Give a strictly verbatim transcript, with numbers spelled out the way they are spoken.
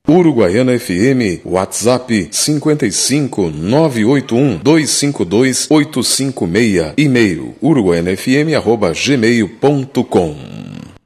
Uruguaiana F M, WhatsApp cinco cinco nove oito um dois cinco dois oito cinco seis, e-mail uruguaianafm arroba gmail ponto com.